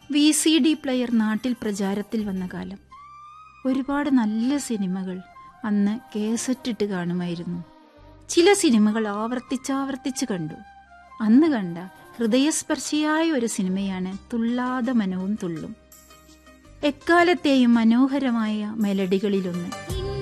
VCD player നാട്ടിൽ പ്രചാരത്തിൽ വന്ന കാലം. ഒരുപാട് നല്ല സിനിമകൾ അന്ന് കേസറ്റിട്ട് കാണുമായിരുന്നു. ചില സിനിമകൾ ആവർത്തിച്ചാവർത്തിച്ച് കണ്ടു. അന്ന് കണ്ട ഹൃദയസ്പർശിയായ ഒരു സിനിമയാണ് തുള്ളാതെ മനവും തുള്ളും. എക്കാലത്തെയും മനോഹരമായ മെലഡികളിലൊന്ന്.